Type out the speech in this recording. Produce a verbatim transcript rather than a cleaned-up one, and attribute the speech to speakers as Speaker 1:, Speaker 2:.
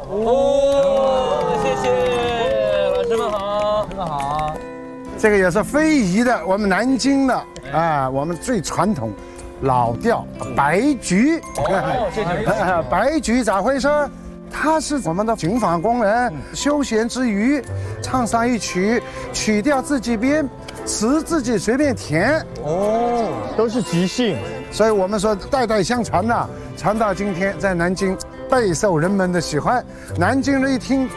Speaker 1: 哦，谢谢老师们好，
Speaker 2: 老师们好。
Speaker 3: 这个也是非遗的，我们南京的啊，我们最传统老调白菊。
Speaker 1: 哦，谢谢。
Speaker 3: 白菊咋回事？它是我们的警法工人休闲之余唱上一曲，曲调自己编，词自己随便填。
Speaker 2: 哦，都是即兴，
Speaker 3: 所以我们说代代相传呐、传到今天，在南京备受人们的喜欢。南京人一听